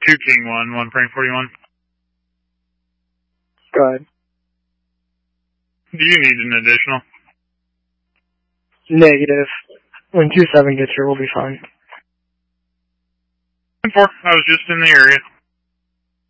2 King 1 frame 41. Go ahead. Do you need an additional? Negative. When 2-7 gets here, we'll be fine. 4, I was just in the area.